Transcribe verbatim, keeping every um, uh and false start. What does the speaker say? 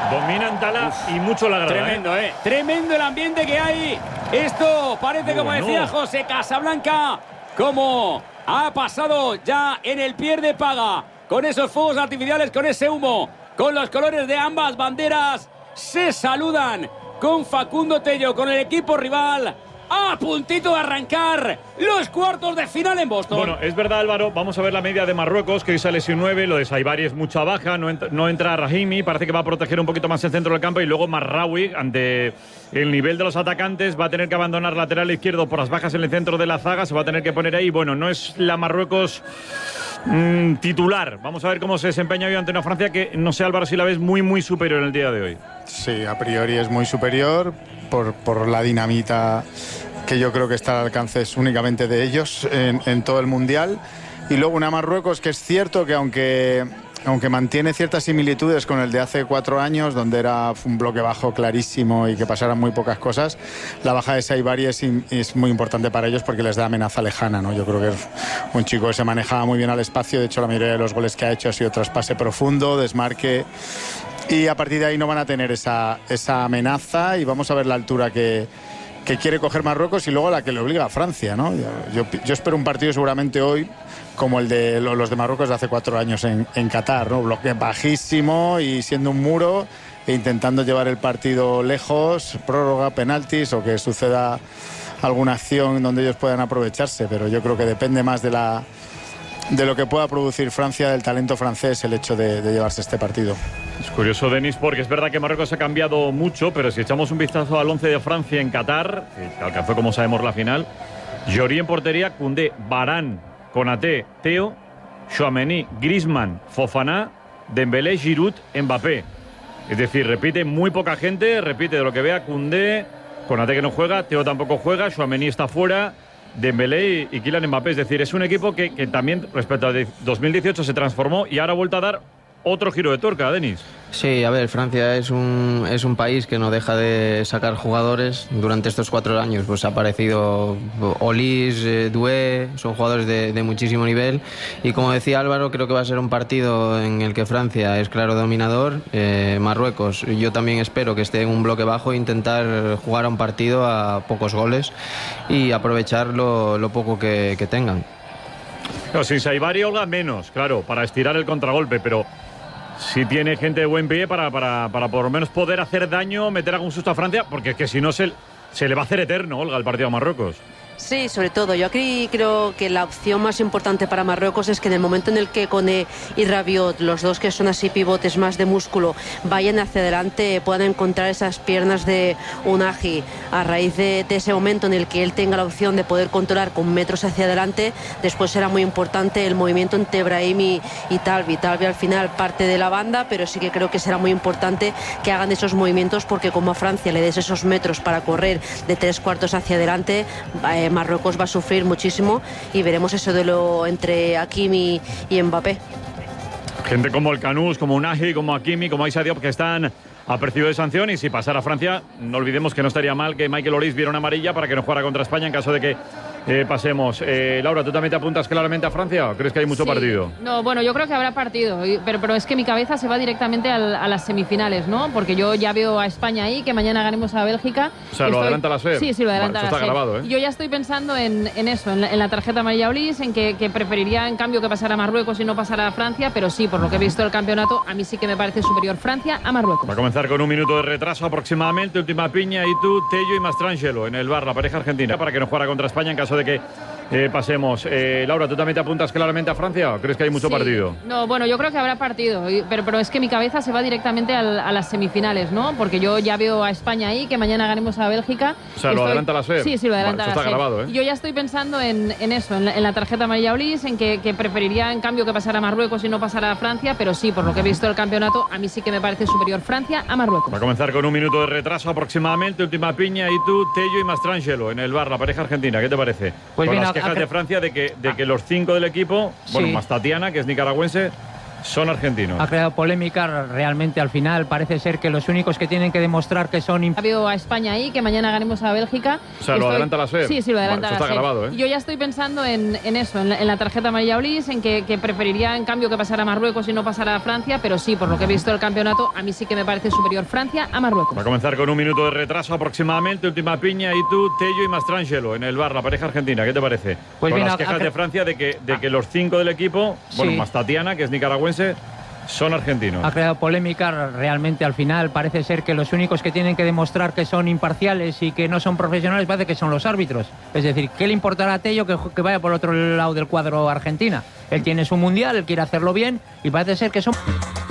Dominan Tala y mucho la grada. Tremendo, ¿eh? ¿eh? Tremendo el ambiente que hay. Esto parece, como bueno. decía José Casablanca, como ha pasado ya en el pie de paga. Con esos fuegos artificiales, con ese humo, con los colores de ambas banderas. Se saludan con Facundo Tello, con el equipo rival. A puntito de arrancar los cuartos de final en Boston. Bueno, es verdad, Álvaro, vamos a ver la media de Marruecos, que hoy sale lesión nueve, lo de Saibari es mucha baja, no entra, no entra Rahimi, parece que va a proteger un poquito más el centro del campo, y luego Marraoui, ante el nivel de los atacantes, va a tener que abandonar lateral izquierdo por las bajas en el centro de la zaga, se va a tener que poner ahí. Bueno, no es la Marruecos mmm, titular. Vamos a ver cómo se desempeña hoy ante una Francia que, no sé, Álvaro, si la ves muy, muy superior en el día de hoy. Sí, a priori es muy superior por, por la dinamita que yo creo que está al alcance es únicamente de ellos en, en todo el Mundial. Y luego una Marruecos que es cierto que aunque, aunque mantiene ciertas similitudes con el de hace cuatro años, donde era un bloque bajo clarísimo y que pasaran muy pocas cosas, la baja de Saibari es, es muy importante para ellos porque les da amenaza lejana, ¿no? Yo creo que es un chico que se manejaba muy bien al espacio, de hecho la mayoría de los goles que ha hecho ha sido traspase profundo, desmarque, y a partir de ahí no van a tener esa, esa amenaza, y vamos a ver la altura que que quiere coger Marruecos y luego la que le obliga a Francia, ¿no? Yo, yo, yo espero un partido seguramente hoy como el de los de Marruecos de hace cuatro años en, en Qatar, ¿no? Bloque bajísimo y siendo un muro e intentando llevar el partido lejos, prórroga, penaltis o que suceda alguna acción donde ellos puedan aprovecharse, pero yo creo que depende más de la de lo que pueda producir Francia, del talento francés, el hecho de, de llevarse este partido. Es curioso, Denis, porque es verdad que Marruecos ha cambiado mucho, pero si echamos un vistazo al once de Francia en Qatar, que alcanzó, como sabemos, la final, Lloris en portería, Koundé, Varane, Konaté, Theo, Tchouaméni, Griezmann, Fofana, Dembélé, Giroud, Mbappé. Es decir, repite muy poca gente, repite de lo que vea Koundé, Konaté que no juega, Theo tampoco juega, Tchouaméni está fuera, Dembélé y Kylian Mbappé. Es decir, es un equipo que, que también respecto a dos mil dieciocho se transformó y ahora ha vuelto a dar otro giro de tuerca, Denis. Sí, a ver, Francia es un, es un país que no deja de sacar jugadores. Durante estos cuatro años pues ha aparecido Olis, eh, Doué, son jugadores de, de muchísimo nivel. Y como decía Álvaro, creo que va a ser un partido en el que Francia es claro dominador. Eh, Marruecos, yo también espero que esté en un bloque bajo e intentar jugar a un partido a pocos goles y aprovechar lo, lo poco que, que tengan. No, sin Saibari, Olga, menos, claro, para estirar el contragolpe, pero sí tiene gente de buen pie para, para, para por lo menos poder hacer daño, meter algún susto a Francia, porque es que si no se, se le va a hacer eterno, Olga, el partido a Marruecos. Sí, sobre todo. Yo aquí creo que la opción más importante para Marruecos es que en el momento en el que Koné y Rabiot, los dos que son así pivotes más de músculo, vayan hacia adelante, puedan encontrar esas piernas de Unai a raíz de, de ese momento en el que él tenga la opción de poder controlar con metros hacia adelante. Después será muy importante el movimiento entre Brahim y, y Talbi. Talbi al final parte de la banda, pero sí que creo que será muy importante que hagan esos movimientos, porque como a Francia le des esos metros para correr de tres cuartos hacia adelante, eh, Marruecos va a sufrir muchísimo y veremos ese duelo entre Hakimi y Mbappé. Gente como el Canús, como Unai, como Hakimi, como Issa Diop, que están a percibo de sanción, y si pasara a Francia, no olvidemos que no estaría mal que Michael Olise viera una amarilla para que no jugara contra España en caso de que eh, pasemos. Eh, Laura, ¿tú también te apuntas claramente a Francia o crees que hay mucho sí. partido? No, bueno, yo creo que habrá partido, pero, pero es que mi cabeza se va directamente al, a las semifinales, ¿no? Porque yo ya veo a España ahí, que mañana ganemos a Bélgica. O sea, estoy... lo adelanta la S E R. Sí, sí, lo adelanta vale, la está S E R. grabado, ¿eh? Yo ya estoy pensando en, en eso, en la, en la tarjeta amarilla Olise, en que, que preferiría en cambio que pasara a Marruecos y no pasara a Francia, pero sí, por lo que he visto del campeonato, a mí sí que me parece superior Francia a Marruecos. Va a comenzar con un minuto de retraso aproximadamente, última piña, y tú, Tello y Mastrangelo en el bar, la pareja argentina, para que no jugara contra España en caso de que eh, pasemos. Eh, Laura, ¿tú también te apuntas claramente a Francia o crees que hay mucho sí. partido? No, bueno, yo creo que habrá partido, pero, pero es que mi cabeza se va directamente al, a las semifinales, ¿no? Porque yo ya veo a España ahí, que mañana ganemos a Bélgica. O sea, estoy... lo adelanta la S E R. Sí, sí, lo adelanta vale, la está S E R. grabado, ¿eh? Yo ya estoy pensando en, en eso, en la, en la tarjeta amarilla Olise, en que, que preferiría en cambio que pasara a Marruecos y no pasara a Francia, pero sí, por lo que he visto del campeonato, a mí sí que me parece superior Francia a Marruecos. Va a comenzar con un minuto de retraso aproximadamente, última piña, y tú, Tello y Mastrangelo en el bar, la pareja argentina. ¿Qué te parece? Pues con bien, las a, quejas a, de Francia de que, de que los cinco del equipo, bueno, sí. más Tatiana, que es nicaragüense, son argentinos. Ha creado polémica realmente al final. Parece ser que los únicos que tienen que demostrar que son... Ha habido a España ahí, que mañana ganemos a Bélgica. O sea, ¿lo Estoy... adelanta la SER? Sí, sí, lo adelanta bueno, esto la está SER. grabado, ¿eh? Yo ya estoy pensando en, en eso, en la, en la tarjeta amarilla Olis, en que, que preferiría en cambio que pasara a Marruecos y no pasara a Francia, pero sí, por lo que he visto del campeonato, a mí sí que me parece superior Francia a Marruecos. Va a comenzar con un minuto de retraso aproximadamente. Última piña, y tú, Tello y Mastrangelo en el bar, la pareja argentina. ¿Qué te parece? Pues con bien, las ha- quejas ha cre- de Francia de que, de que los cinco del equipo, bueno, Sí. más Tatiana, que es nicaragüense, son argentinos. Ha creado polémica realmente al final. Parece ser que los únicos que tienen que demostrar que son imparciales y que no son profesionales parece que son los árbitros. Es decir, ¿qué le importará a Tello que, que vaya por otro lado del cuadro Argentina? Él tiene su mundial, él quiere hacerlo bien y parece ser que son...